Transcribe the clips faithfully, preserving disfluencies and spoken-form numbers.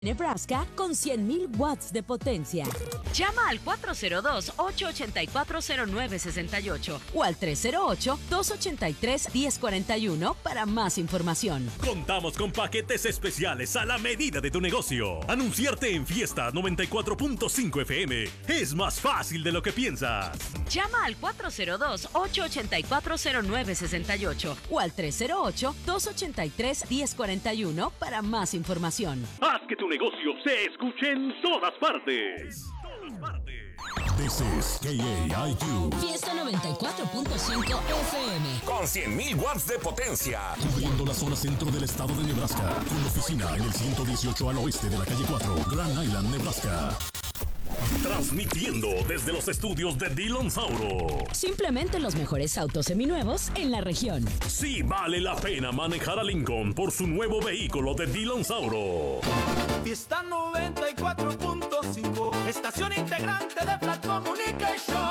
Nebraska con cien mil watts de potencia. Llama al cuatro cero dos, ocho ocho cuatro, cero nueve seis ocho o al tres cero ocho, dos ocho tres, uno cero cuatro uno para más información. Contamos con paquetes especiales a la medida de tu negocio. Anunciarte en Fiesta noventa y cuatro punto cinco F M es más fácil de lo que piensas. Llama al cuatro cero dos, ocho ocho cuatro, cero nueve seis ocho o al tres cero ocho, dos ocho tres, uno cero cuatro uno para más información. Haz que tu negocio se escuche en todas partes. Todas partes. This is K A I Q. Fiesta noventa y cuatro punto cinco F M. Con cien mil watts de potencia. Cubriendo la zona centro del estado de Nebraska. Con oficina en el ciento dieciocho al oeste de la calle cuatro, Grand Island, Nebraska. Transmitiendo desde los estudios de Dillon Sauro. Simplemente los mejores autos seminuevos en la región. Sí vale la pena manejar a Lincoln por su nuevo vehículo de Dillon Sauro. Fiesta noventa y cuatro punto cinco, estación integrante de Flat Communication.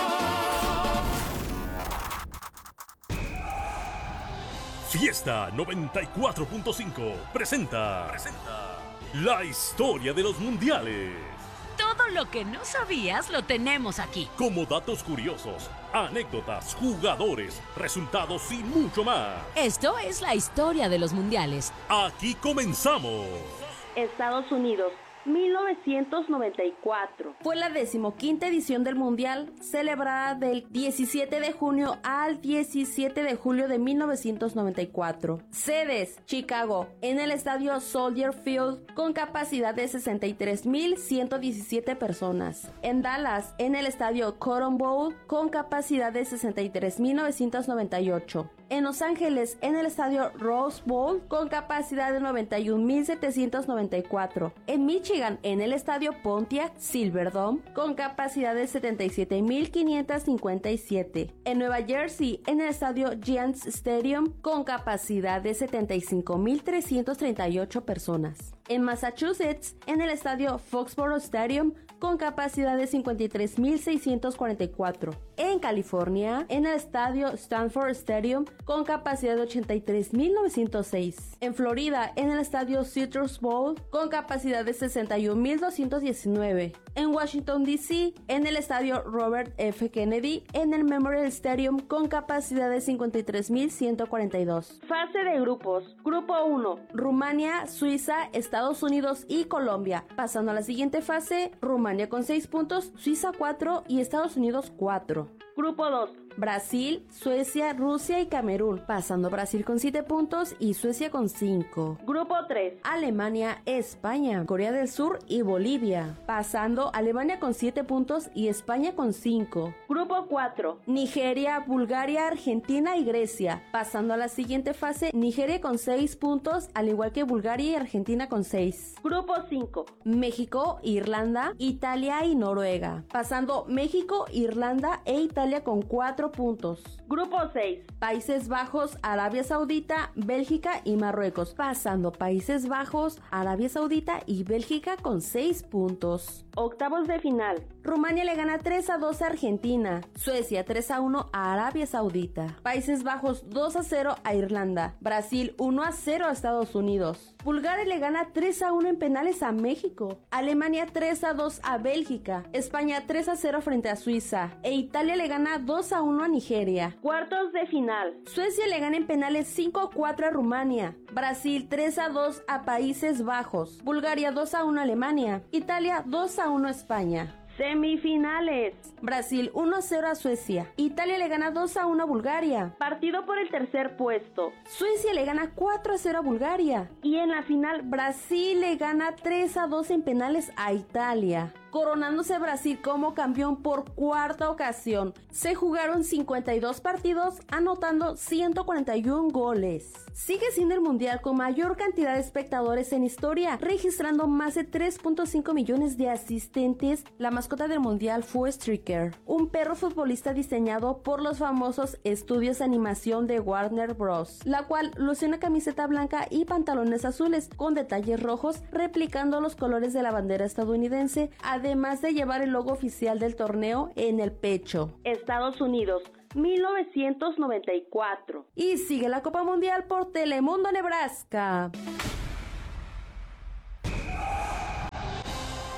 Fiesta noventa y cuatro punto cinco presenta, presenta la historia de los mundiales. Todo lo que no sabías lo tenemos aquí. Como datos curiosos, anécdotas, jugadores, resultados y mucho más. Esto es la historia de los mundiales. Aquí comenzamos. Estados Unidos, mil novecientos noventa y cuatro. Fue la decimoquinta edición del Mundial, celebrada del diecisiete de junio al diecisiete de julio de mil novecientos noventa y cuatro. Sedes: Chicago, en el estadio Soldier Field, con capacidad de sesenta y tres mil ciento diecisiete personas. En Dallas, en el estadio Cotton Bowl, con capacidad de sesenta y tres mil novecientos noventa y ocho. En Los Ángeles, en el estadio Rose Bowl, con capacidad de noventa y un mil setecientos noventa y cuatro. En Michigan, en el estadio Pontiac Silverdome, con capacidad de setenta y siete mil quinientos cincuenta y siete. En Nueva Jersey, en el estadio Giants Stadium, con capacidad de setenta y cinco mil trescientos treinta y ocho personas. En Massachusetts, en el estadio Foxborough Stadium, con capacidad de cincuenta y tres mil seiscientos cuarenta y cuatro. En California, en el estadio Stanford Stadium, con capacidad de ochenta y tres mil novecientos seis. En Florida, en el estadio Citrus Bowl, con capacidad de sesenta y un mil doscientos diecinueve. En Washington, D C, en el estadio Robert F. Kennedy, en el Memorial Stadium, con capacidad de cincuenta y tres mil ciento cuarenta y dos. Fase de grupos. Grupo uno, Rumania, Suiza, Estados Unidos y Colombia. Pasando a la siguiente fase, Rumania con seis puntos, Suiza cuatro y Estados Unidos cuatro. Grupo dos, Brasil, Suecia, Rusia y Camerún, pasando Brasil con siete puntos y Suecia con cinco. Grupo tres, Alemania, España, Corea del Sur y Bolivia, pasando Alemania con siete puntos y España con cinco. Grupo cuatro, Nigeria, Bulgaria, Argentina y Grecia, pasando a la siguiente fase, Nigeria con seis puntos, al igual que Bulgaria y Argentina con seis. Grupo cinco, México, Irlanda, Italia y Noruega, pasando México, Irlanda e Italia con cuatro puntos. Grupo seis, Países Bajos, Arabia Saudita, Bélgica y Marruecos, pasando Países Bajos, Arabia Saudita y Bélgica con seis puntos. Octavos de final. Rumania le gana tres a dos a Argentina, Suecia tres a uno a Arabia Saudita, Países Bajos dos a cero a Irlanda, Brasil uno a cero a Estados Unidos, Bulgaria le gana tres a uno en penales a México, Alemania tres a dos a Bélgica, España tres a cero frente a Suiza e Italia le gana dos a uno a Nigeria. Cuartos de final. Suecia le gana en penales cinco a cuatro a Rumania, Brasil tres a dos a Países Bajos, Bulgaria dos a uno a Alemania, Italia dos a uno a España. Semifinales. Brasil uno a cero a Suecia. Italia le gana dos a uno a Bulgaria. Partido por el tercer puesto. Suecia le gana cuatro a cero a Bulgaria. Y en la final, Brasil le gana tres a dos en penales a Italia, coronándose Brasil como campeón por cuarta ocasión. Se jugaron cincuenta y dos partidos, anotando ciento cuarenta y uno goles. Sigue siendo el mundial con mayor cantidad de espectadores en historia, registrando más de tres punto cinco millones de asistentes. La mascota del mundial fue Striker, un perro futbolista diseñado por los famosos estudios de animación de Warner Bros., la cual luce una camiseta blanca y pantalones azules con detalles rojos, replicando los colores de la bandera estadounidense, además de llevar el logo oficial del torneo en el pecho. Estados Unidos, mil novecientos noventa y cuatro. Y sigue la Copa Mundial por Telemundo Nebraska.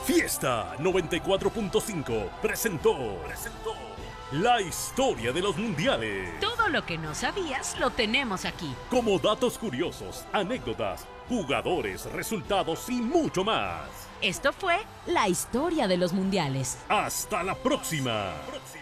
Fiesta noventa y cuatro punto cinco presentó, presentó la historia de los mundiales. Todo lo que no sabías lo tenemos aquí. Como datos curiosos, anécdotas, jugadores, resultados y mucho más. Esto fue La historia de los mundiales. Hasta la próxima. próxima.